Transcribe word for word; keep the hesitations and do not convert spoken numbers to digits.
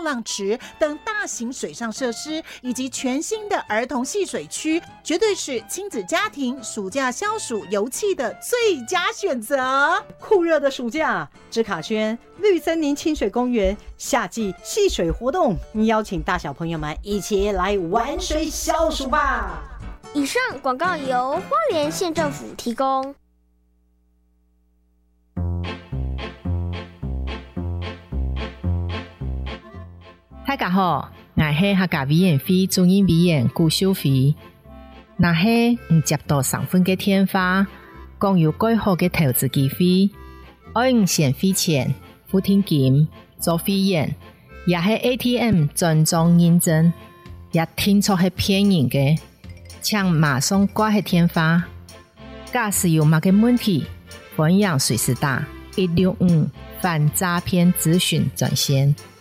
浪池等大型水上设施，以及全新的儿童戏水区，绝对是亲子家庭暑假消暑游憩的最佳选择。 酷热的暑假，芝卡轩绿森林清水公园夏季戏水活动，邀请大小朋友们一起来玩水消暑吧。 以上广告由花莲县政府提供。 大家好，我是客家委员会主任委員顧秀妃。若是唔接到上分嘅電話，講有改好嘅投資機會，愛唔先費錢付定金做會員，也係 A T M 專裝認證，也聽錯係騙人嘅，請馬上掛係電話。假使有乜嘅問題，歡迎隨時打一六五反詐騙諮詢專線。